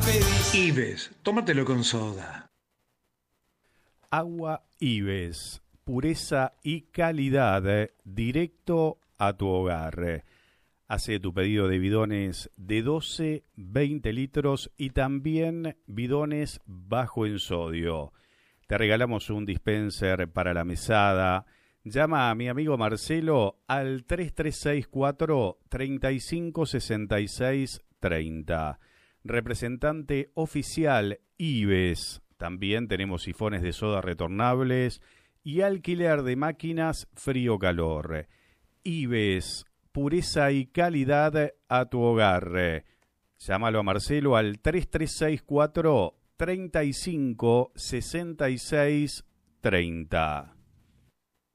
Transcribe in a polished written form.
pedís. Ives, tómatelo con soda. Agua Ives, pureza y calidad, directo a tu hogar. Hace tu pedido de bidones de 12, 20 litros y también bidones bajo en sodio. Te regalamos un dispenser para la mesada. Llama a mi amigo Marcelo al 3364 356630. Representante oficial Ives. También tenemos sifones de soda retornables y alquiler de máquinas frío-calor. Ives, pureza y calidad a tu hogar. Llámalo a Marcelo al 3364 356630.